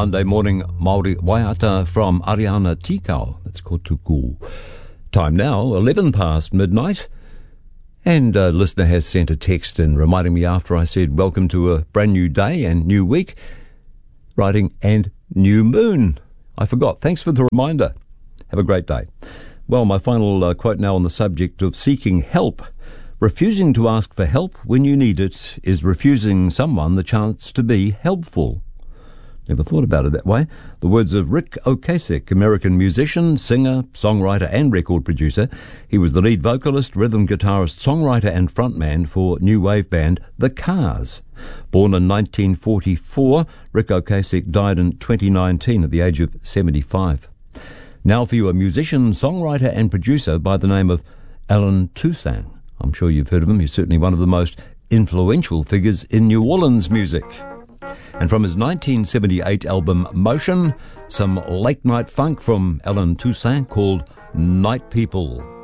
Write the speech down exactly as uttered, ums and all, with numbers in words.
Monday morning Māori Waiata from Ariana Tikau. That's called Tuku. Time now, eleven past midnight. And a listener has sent a text in reminding me after I said welcome to a brand new day and new week, writing, and new moon. I forgot. Thanks for the reminder. Have a great day. Well, my final uh, quote now on the subject of seeking help. Refusing to ask for help when you need it is refusing someone the chance to be helpful. Never thought about it that way. The words of Ric Ocasek, American musician, singer, songwriter and record producer. He was the lead vocalist, rhythm guitarist, songwriter and frontman for new wave band The Cars. Born in nineteen forty-four, Ric Ocasek died in twenty nineteen at the age of seventy-five. Now for you, a musician, songwriter and producer by the name of Allen Toussaint. I'm sure you've heard of him. He's certainly one of the most influential figures in New Orleans music. And from his nineteen seventy-eight album Motion, some late night funk from Allen Toussaint called Night People.